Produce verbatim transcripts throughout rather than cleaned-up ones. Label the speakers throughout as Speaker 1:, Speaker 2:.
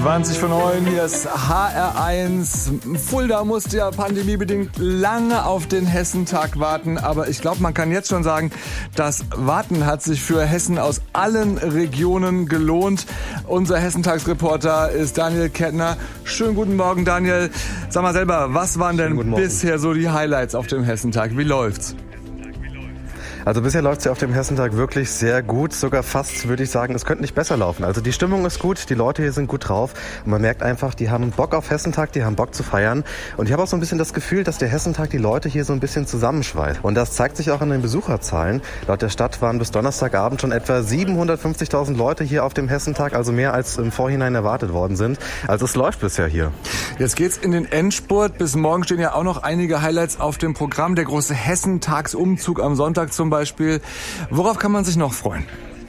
Speaker 1: zwanzig von neun, hier ist H R eins. Fulda musste ja pandemiebedingt lange auf den Hessentag warten, aber ich glaube, man kann jetzt schon sagen, das Warten hat sich für Hessen aus allen Regionen gelohnt. Unser Hessentagsreporter ist Daniel Kettner. Schönen guten Morgen, Daniel. Sag mal selber, was waren denn bisher so die Highlights auf dem Hessentag? Wie läuft's?
Speaker 2: Also bisher läuft es ja auf dem Hessentag wirklich sehr gut, sogar fast, würde ich sagen, es könnte nicht besser laufen. Also die Stimmung ist gut, die Leute hier sind gut drauf und man merkt einfach, die haben Bock auf Hessentag, die haben Bock zu feiern und ich habe auch so ein bisschen das Gefühl, dass der Hessentag die Leute hier so ein bisschen zusammenschweißt und das zeigt sich auch an den Besucherzahlen. Laut der Stadt waren bis Donnerstagabend schon etwa siebenhundertfünfzigtausend Leute hier auf dem Hessentag, also mehr als im Vorhinein erwartet worden sind. Also es läuft bisher hier.
Speaker 1: Jetzt geht's in den Endspurt. Bis morgen stehen ja auch noch einige Highlights auf dem Programm. Der große Hessentagsumzug am Sonntag zum Beispiel. Worauf kann man sich noch freuen?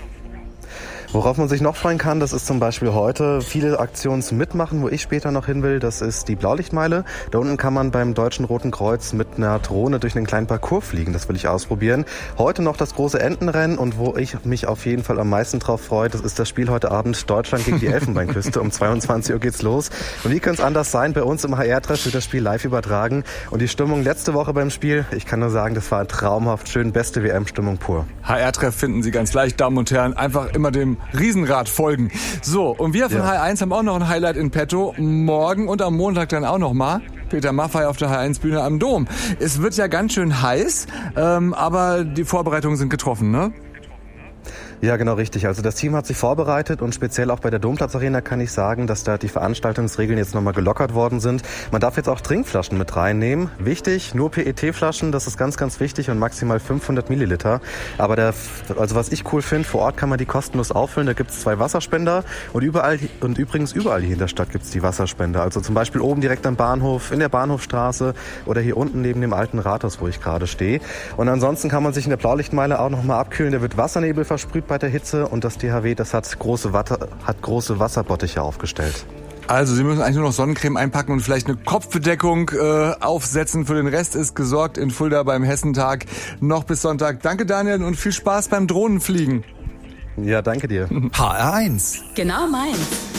Speaker 2: Worauf man sich noch freuen kann, das ist zum Beispiel heute viele Aktionen zum Mitmachen, wo ich später noch hin will. Das ist die Blaulichtmeile. Da unten kann man beim Deutschen Roten Kreuz mit einer Drohne durch einen kleinen Parcours fliegen. Das will ich ausprobieren. Heute noch das große Entenrennen und wo ich mich auf jeden Fall am meisten drauf freue, das ist das Spiel heute Abend Deutschland gegen die Elfenbeinküste. Um zweiundzwanzig Uhr geht's los. Und wie könnte es anders sein? Bei uns im H R-Treff wird das Spiel live übertragen. Und die Stimmung letzte Woche beim Spiel, ich kann nur sagen, das war traumhaft schön. Beste W M-Stimmung pur.
Speaker 1: H R-Treff finden Sie ganz leicht, Damen und Herren. Einfach immer dem Riesenrad folgen. So, und wir von ja. H R eins haben auch noch ein Highlight in petto. Morgen und am Montag dann auch noch mal. Peter Maffay auf der H R eins Bühne am Dom. Es wird ja ganz schön heiß, ähm, aber die Vorbereitungen sind getroffen, ne?
Speaker 2: Ja, genau richtig. Also das Team hat sich vorbereitet und speziell auch bei der Domplatz-Arena kann ich sagen, dass da die Veranstaltungsregeln jetzt nochmal gelockert worden sind. Man darf jetzt auch Trinkflaschen mit reinnehmen. Wichtig, nur P E T-Flaschen, das ist ganz, ganz wichtig und maximal fünfhundert Milliliter. Aber der, also was ich cool finde, vor Ort kann man die kostenlos auffüllen. Da gibt es zwei Wasserspender und überall und übrigens überall hier in der Stadt gibt es die Wasserspender. Also zum Beispiel oben direkt am Bahnhof, in der Bahnhofstraße oder hier unten neben dem alten Rathaus, wo ich gerade stehe. Und ansonsten kann man sich in der Blaulichtmeile auch nochmal abkühlen. Da wird Wassernebel versprüht bei der Hitze und das D H W, das hat große, Watte, hat große Wasserbottiche aufgestellt.
Speaker 1: Also Sie müssen eigentlich nur noch Sonnencreme einpacken und vielleicht eine Kopfbedeckung äh, aufsetzen. Für den Rest ist gesorgt in Fulda beim Hessentag noch bis Sonntag. Danke Daniel und viel Spaß beim Drohnenfliegen.
Speaker 2: Ja, danke dir.
Speaker 3: H R eins.
Speaker 4: Genau meins.